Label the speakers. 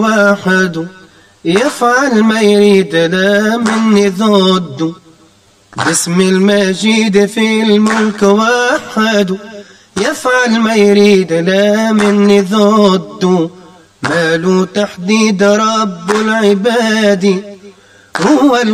Speaker 1: واحد يفعل ما يريد لا مني ضد. باسم المجيد في الملك واحد يفعل ما يريد لا مني ضد. ما له تحديد رب العباد هو